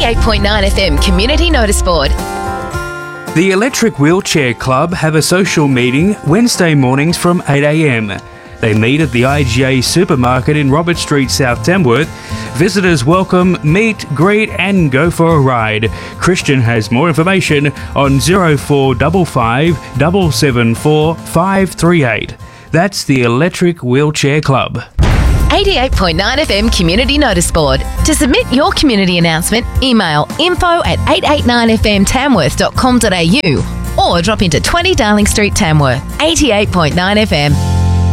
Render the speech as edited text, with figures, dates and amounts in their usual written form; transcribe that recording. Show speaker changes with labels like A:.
A: 88.9 FM Community Notice Board.
B: The Electric Wheelchair Club have a social meeting Wednesday mornings from 8 a.m. They meet at the IGA supermarket in Robert Street, South Tamworth. Visitors welcome, meet, greet and go for a ride. Christian has more information on 0455 774 538. That's the Electric Wheelchair Club.
A: 88.9 FM Community Notice Board. To submit your community announcement, email info@889fmtamworth.com.au or drop into 20 Darling Street, Tamworth. 88.9 FM.